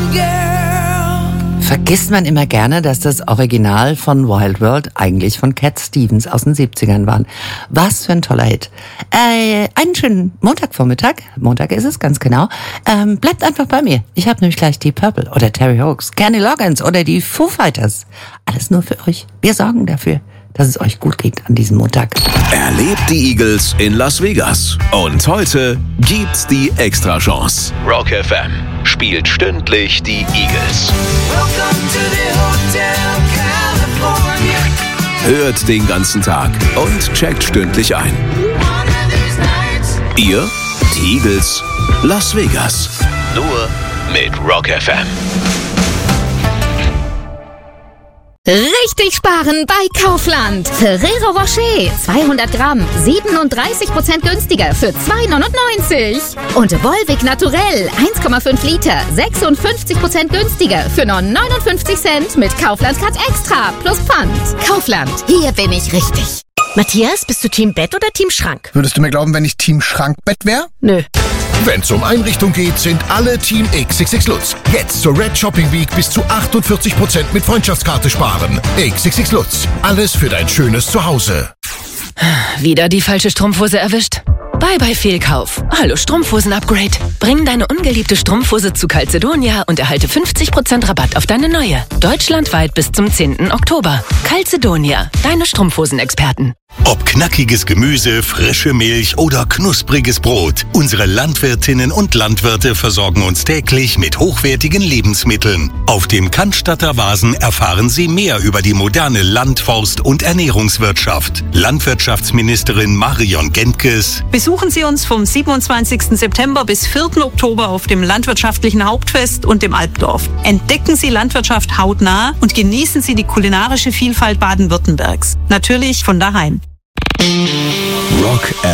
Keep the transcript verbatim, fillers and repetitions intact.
Vergisst man immer gerne, dass das Original von Wild World eigentlich von Cat Stevens aus den siebzigern war. Was für ein toller Hit. Äh, einen schönen Montagvormittag, Montag ist es ganz genau, ähm, bleibt einfach bei mir. Ich habe nämlich gleich Deep Purple oder Terry Hawks, Kenny Loggins oder die Foo Fighters. Alles nur für euch. Wir sorgen dafür, dass es euch gut geht an diesem Montag. Erlebt die Eagles in Las Vegas. Und heute gibt's die Extrachance. Rock F M spielt stündlich die Eagles. Hört den ganzen Tag und checkt stündlich ein. Ihr, die Eagles, Las Vegas. Nur mit Rock F M. Richtig sparen bei Kaufland. Ferrero Rocher zweihundert Gramm, siebenunddreißig Prozent günstiger für zwei neunundneunzig. Und Volvic Naturell eins Komma fünf Liter, sechsundfünfzig Prozent günstiger für nur neunundfünfzig Cent mit Kaufland Cut Extra plus Pfand. Kaufland, hier bin ich richtig. Matthias, bist du Team Bett oder Team Schrank? Würdest du mir glauben, wenn ich Team Schrankbett wäre? Nö. Wenn's um Einrichtung geht, sind alle Team X X X Lutz. Jetzt zur Red Shopping Week bis zu achtundvierzig Prozent mit Freundschaftskarte sparen. X X X Lutz. Alles für dein schönes Zuhause. Wieder die falsche Strumpfhose erwischt? Bye bye Fehlkauf. Hallo Strumpfhosen-Upgrade. Bring deine ungeliebte Strumpfhose zu Calzedonia und erhalte fünfzig Prozent Rabatt auf deine neue. Deutschlandweit bis zum zehnten Oktober. Calzedonia, deine Strumpfhosenexperten. Ob knackiges Gemüse, frische Milch oder knuspriges Brot, unsere Landwirtinnen und Landwirte versorgen uns täglich mit hochwertigen Lebensmitteln. Auf dem Cannstatter Vasen erfahren Sie mehr über die moderne Land-, Forst- und Ernährungswirtschaft. Landwirtschaftsministerin Marion Gentges. Besuchen Sie uns vom siebenundzwanzigsten September bis vierten Oktober auf dem Landwirtschaftlichen Hauptfest und dem Alpdorf. Entdecken Sie Landwirtschaft hautnah und genießen Sie die kulinarische Vielfalt Baden-Württembergs. Natürlich von daheim. Rock